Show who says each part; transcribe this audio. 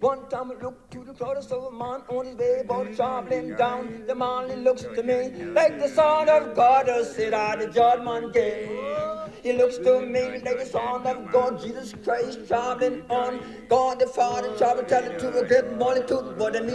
Speaker 1: One time I looked to the cloud, I saw a man on his way, about traveling down. The man, he looks to me like the Son of God, who said, the judgment came. He looks to me like the Son of God, Jesus Christ, traveling on. God the Father, travel, tell it to a great multitude, but